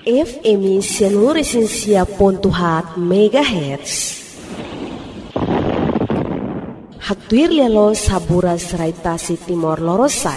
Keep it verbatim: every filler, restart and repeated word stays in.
F M seluruh esensia pontuhat megahertz. Hatuir lelo sabura serai tasi timor lorosa.